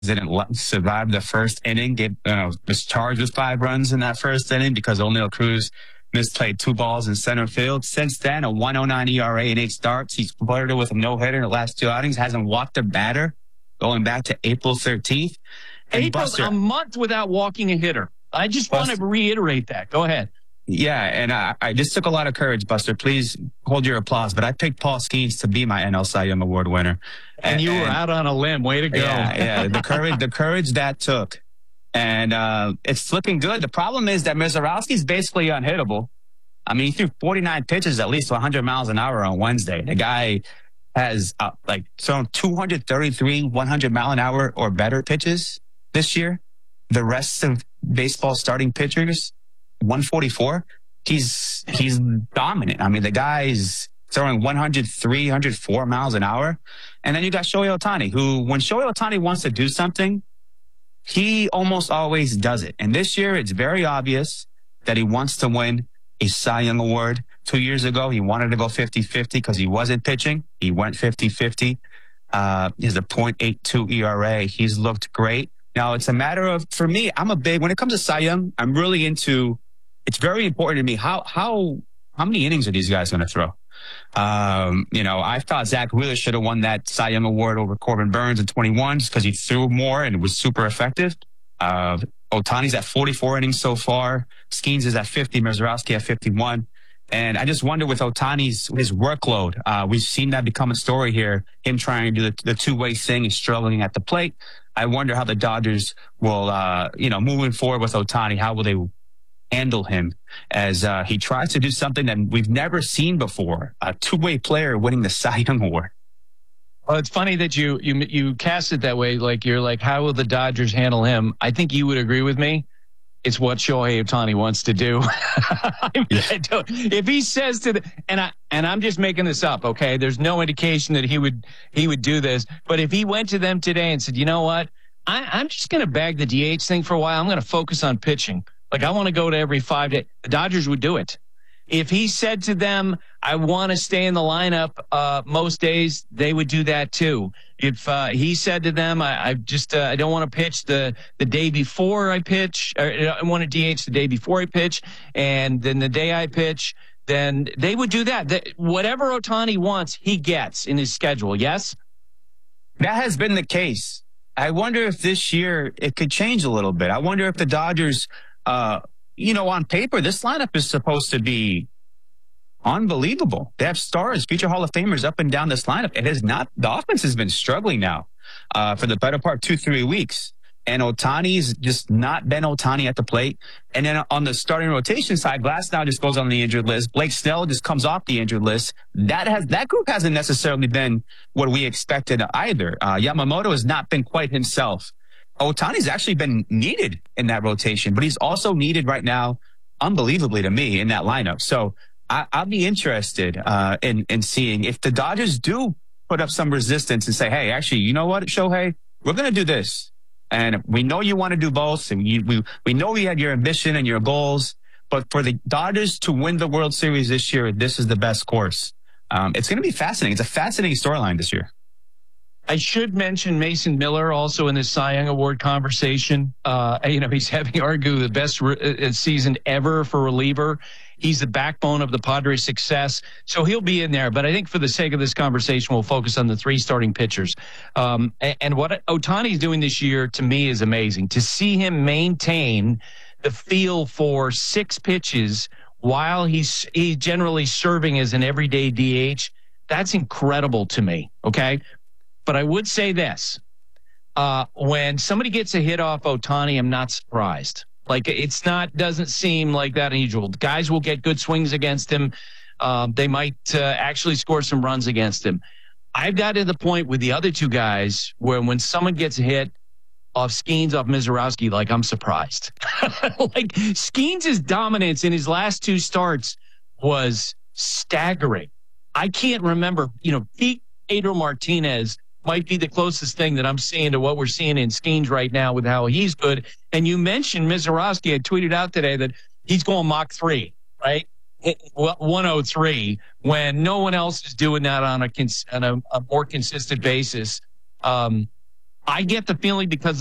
didn't survive the first inning. Was charged with 5 runs in that first inning because O'Neill Cruz misplayed 2 balls in center field. Since then, a 1.09 ERA in 8 starts. He's flirted with a no-hitter in the last 2 outings. Hasn't walked a batter going back to April 13th. And a month without walking a hitter. I just want to reiterate that. Go ahead. Yeah, and I just took a lot of courage, Buster. Please hold your applause. But I picked Paul Skeens to be my NL Cy Young Award winner. And you were out on a limb. Way to go. Yeah, the courage that took. And it's looking good. The problem is that Mizorowski's basically unhittable. I mean, he threw 49 pitches at least 100 miles an hour on Wednesday. The guy has thrown 233 100-mile-an-hour or better pitches this year. The rest of baseball starting pitchers, 144. He's dominant. I mean, the guy's throwing 103, 104 miles an hour. And then you got Shohei Ohtani, who, when Shohei Ohtani wants to do something, he almost always does it. And this year, it's very obvious that he wants to win a Cy Young Award. 2 years ago, he wanted to go 50-50 because he wasn't pitching. He went 50-50. He has a .82 ERA. He's looked great. Now, it's a matter of, for me, when it comes to Cy Young, I'm really into, it's very important to me, how many innings are these guys going to throw? I thought Zach Wheeler should have won that Cy Young Award over Corbin Burns in 21 just because he threw more and was super effective. Ohtani's at 44 innings so far. Skeens is at 50, Mizorowski at 51. And I just wonder with Ohtani's his workload, we've seen that become a story here, him trying to do the two-way thing and struggling at the plate. I wonder how the Dodgers will, moving forward with Ohtani, how will they handle him as he tries to do something that we've never seen before, a two-way player winning the Cy Young Award. Well, it's funny that you cast it that way. Like, you're like, how will the Dodgers handle him? I think you would agree with me. It's what Shohei Ohtani wants to do. If he says and I'm just making this up, okay? There's no indication that he would do this. But if he went to them today and said, you know what? I'm just going to bag the DH thing for a while. I'm going to focus on pitching. Like, I want to go to every 5 days. The Dodgers would do it. If he said to them, I want to stay in the lineup most days, they would do that too. If he said to them, I don't want to pitch the day before I pitch, or I want to DH the day before I pitch, and then the day I pitch, then they would do that. Whatever Ohtani wants, he gets in his schedule, yes? That has been the case. I wonder if this year it could change a little bit. I wonder if the Dodgers, on paper, this lineup is supposed to be unbelievable. They have stars, future Hall of Famers up and down this lineup. It has not. The offense has been struggling now for the better part 2-3 weeks. And Ohtani's just not been Ohtani at the plate. And then on the starting rotation side, Glasnow just goes on the injured list. Blake Snell just comes off the injured list. That group hasn't necessarily been what we expected either. Yamamoto has not been quite himself. Ohtani's actually been needed in that rotation, but he's also needed right now, unbelievably to me, in that lineup. So I'll be interested in seeing if the Dodgers do put up some resistance and say, hey, actually, you know what, Shohei, we're going to do this. And we know you want to do both, and we know you had your ambition and your goals, but for the Dodgers to win the World Series this year, this is the best course. It's going to be fascinating. It's a fascinating storyline this year. I should mention Mason Miller also in this Cy Young Award conversation. He's having arguably the best season ever for reliever. He's the backbone of the Padres' success, so he'll be in there. But I think for the sake of this conversation, we'll focus on the 3 starting pitchers. And what Ohtani's doing this year, to me, is amazing. To see him maintain the feel for 6 pitches while he's generally serving as an everyday DH, that's incredible to me, okay? But I would say this. When somebody gets a hit off Ohtani, I'm not surprised. Like, doesn't seem like that unusual. Guys will get good swings against him. They might actually score some runs against him. I've got to the point with the other 2 guys where when someone gets a hit off Skeens, off Mizorowski, like, I'm surprised. Like, Skeens' dominance in his last 2 starts was staggering. I can't remember, peak Pedro Martinez might be the closest thing that I'm seeing to what we're seeing in Skeens right now with how he's good. And you mentioned Mizorowski. I tweeted out today that he's going Mach 3, right? 103 when no one else is doing that on a more consistent basis. I'm I get the feeling because